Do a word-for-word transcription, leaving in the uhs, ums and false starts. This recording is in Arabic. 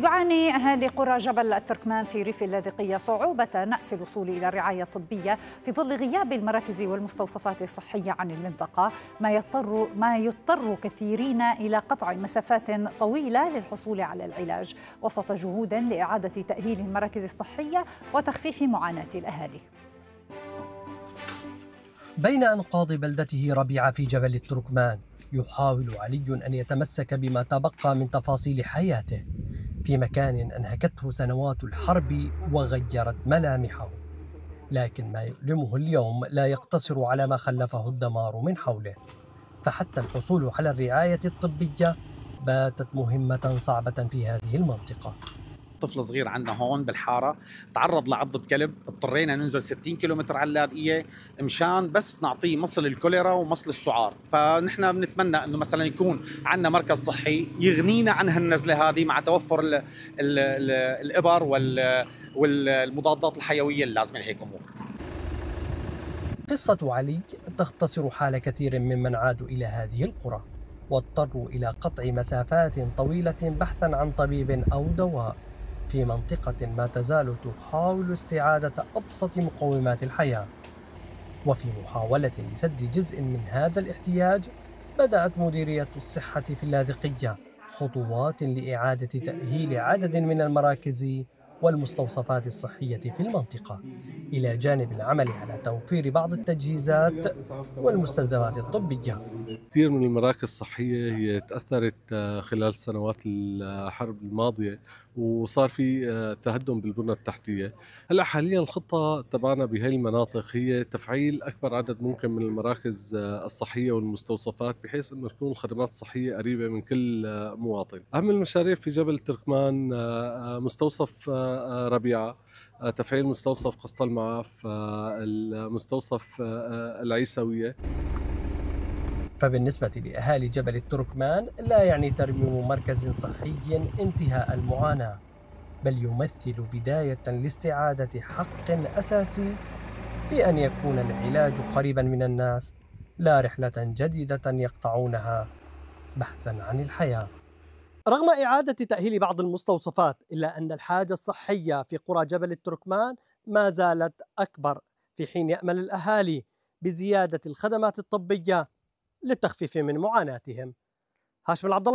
يعاني أهالي قرى جبل التركمان في ريف اللاذقية صعوبة في الوصول إلى الرعاية الطبية في ظل غياب المراكز والمستوصفات الصحية عن المنطقة، ما يضطر ما يضطر كثيرين إلى قطع مسافات طويلة للحصول على العلاج، وسط جهود لإعادة تأهيل المراكز الصحية وتخفيف معاناة الأهالي. بين أنقاض بلدته ربيعة في جبل التركمان، يحاول علي أن يتمسك بما تبقى من تفاصيل حياته في مكان أنهكته سنوات الحرب وغيرت ملامحه، لكن ما يؤلمه اليوم لا يقتصر على ما خلفه الدمار من حوله، فحتى الحصول على الرعاية الطبية باتت مهمة صعبة في هذه المنطقة. طفل صغير عندنا هون بالحاره تعرض لعضة كلب، اضطرينا ننزل ستين كيلومتر على اللاذقيه مشان بس نعطيه مصل الكوليرا ومصل السعار. فنحن بنتمنى انه مثلا يكون عندنا مركز صحي يغنينا عن هالنزله هذه مع توفر ال ال ال الابر والمضادات الحيويه اللازمه لهيك امور. قصة علي تختصر حال كثير ممن عادوا إلى هذه القرى واضطروا إلى قطع مسافات طويلة بحثا عن طبيب أو دواء في منطقة ما تزال تحاول استعادة أبسط مقومات الحياة. وفي محاولة لسد جزء من هذا الاحتياج، بدأت مديرية الصحة في اللاذقية خطوات لإعادة تأهيل عدد من المراكز والمستوصفات الصحية في المنطقة، إلى جانب العمل على توفير بعض التجهيزات والمستلزمات الطبية. كثير من المراكز الصحية هي تأثرت خلال سنوات الحرب الماضية وصار في تهدم بالبنى التحتية. هلا حاليا الخطة تبعنا بهي المناطق هي تفعيل أكبر عدد ممكن من المراكز الصحية والمستوصفات بحيث أنه تكون الخدمات الصحية قريبة من كل مواطن. أهم المشاريع في جبل التركمان مستوصف ربيعة، تفعيل مستوصف قسط المعاف، المستوصف العيسوية. فبالنسبة لأهالي جبل التركمان لا يعني ترميم مركز صحي انتهاء المعاناة، بل يمثل بداية لاستعادة حق أساسي في أن يكون العلاج قريبا من الناس، لا رحلة جديدة يقطعونها بحثا عن الحياة. رغم إعادة تأهيل بعض المستوصفات، إلا أن الحاجة الصحية في قرى جبل التركمان ما زالت أكبر، في حين يأمل الأهالي بزيادة الخدمات الطبية للتخفيف من معاناتهم. هاشم العبد